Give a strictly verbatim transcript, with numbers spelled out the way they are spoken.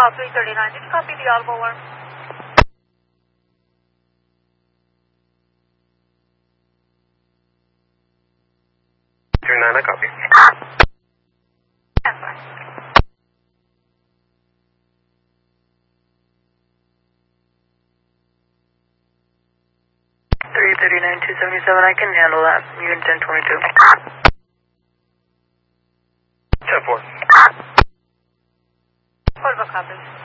Uh, three thirty-nine, did you copy the audible one? three nine, I copy. That's fine. three thirty-nine, two seventy-seven, I can handle that. Unit ten twenty-two. ten four. Protocol copy.